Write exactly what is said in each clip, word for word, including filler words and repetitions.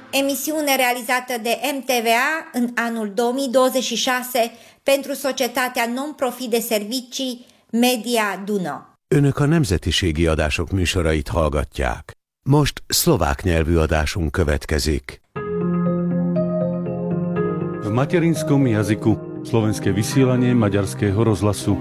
emisiune realizată de M T V A în anul două mii douăzeci și șase pentru societatea non-profit de servicii Media Duna. Önök a nemzetiségi adások műsorait hallgatják. Most szlovák nyelvű adásunk következik. V materinskom jazyku slovenské vysielanie Maďarského rozhlasu.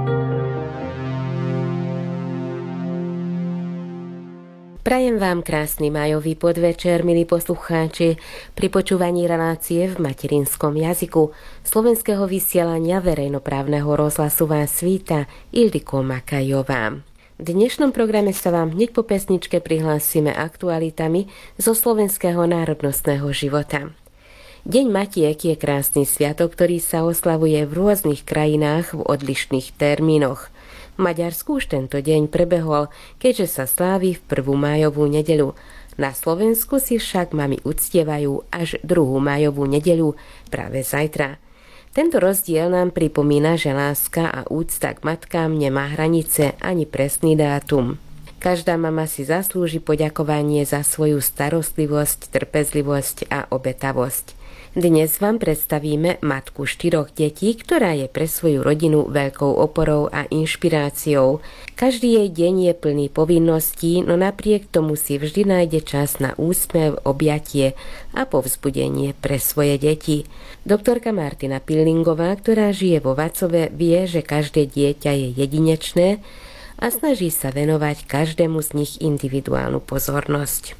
Prajem vám krásny májový podvečer, milí poslucháči, pri počúvaní relácie v materinskom jazyku slovenského vysielania verejnoprávneho rozhlasu vás víta Ildiko Makajová. V dnešnom programe sa vám hneď po pesničke prihlásime aktualitami zo slovenského národnostného života. Deň Matiek je krásny sviatok, ktorý sa oslavuje v rôznych krajinách v odlišných termínoch. V Maďarsku už tento deň prebehol, keďže sa slávi v prvú májovú nedeľu. Na Slovensku si však mami uctievajú až druhú májovú nedeľu, práve zajtra. Tento rozdiel nám pripomína, že láska a úcta k matkám nemá hranice ani presný dátum. Každá mama si zaslúži poďakovanie za svoju starostlivosť, trpezlivosť a obetavosť. Dnes vám predstavíme matku štyroch detí, ktorá je pre svoju rodinu veľkou oporou a inšpiráciou. Každý jej deň je plný povinností, no napriek tomu si vždy nájde čas na úsmev, objatie a povzbudenie pre svoje deti. Doktorka Martina Pillingová, ktorá žije vo Vacove, vie, že každé dieťa je jedinečné a snaží sa venovať každému z nich individuálnu pozornosť.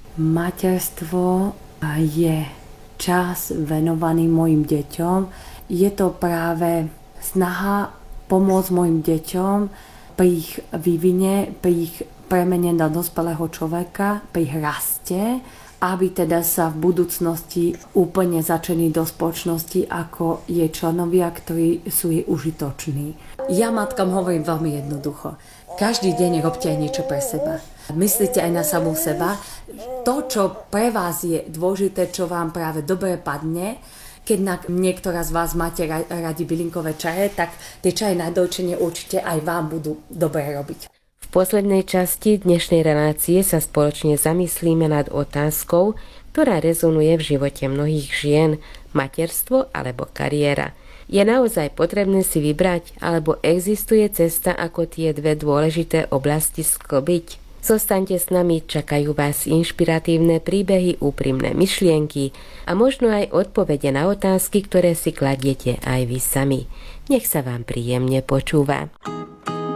Materstvo je čas venovaný mojim deťom. Je to práve snaha pomôcť mojim deťom pri ich vývine, pri ich premene do dospelého človeka, pri ich raste, aby teda sa v budúcnosti úplne začali do spoločnosti ako jej členovia, ktorí sú jej užitoční. Ja matkám hovorím veľmi jednoducho. Každý deň robte aj niečo pre seba. Myslíte aj na samú seba. To, čo pre vás je dôležité, čo vám práve dobre padne, keď niektorá z vás máte radi bylinkové čaje, tak tie čaje na dojčenie určite aj vám budú dobre robiť. V poslednej časti dnešnej relácie sa spoločne zamyslíme nad otázkou, ktorá rezonuje v živote mnohých žien, materstvo alebo kariéra. Je naozaj potrebné si vybrať, alebo existuje cesta, ako tie dve dôležité oblasti sklbiť? Zostaňte s nami, čakajú vás inšpiratívne príbehy, úprimné myšlienky a možno aj odpovede na otázky, ktoré si kladiete aj vy sami. Nech sa vám príjemne počúva.